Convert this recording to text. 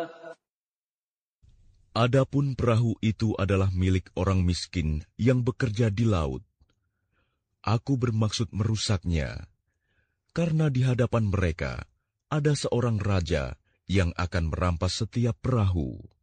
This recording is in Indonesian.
Adapun perahu itu adalah milik orang miskin yang bekerja di laut. Aku bermaksud merusaknya, karena di hadapan mereka ada seorang raja yang akan merampas setiap perahu.